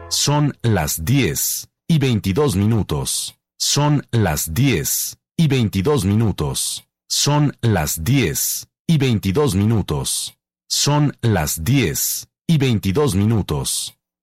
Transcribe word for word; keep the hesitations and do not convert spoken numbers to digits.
Son las diez y veintidós minutos. Son las diez y veintidós minutos. Son las diez y veintidós minutos. Son las diez y veintidós minutos.